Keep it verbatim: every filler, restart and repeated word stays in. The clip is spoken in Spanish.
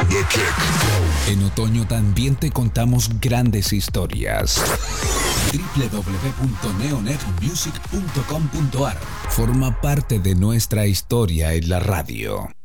En otoño también te contamos grandes historias. doble u doble u doble u punto neonet music punto com punto a r Forma parte de nuestra historia en la radio.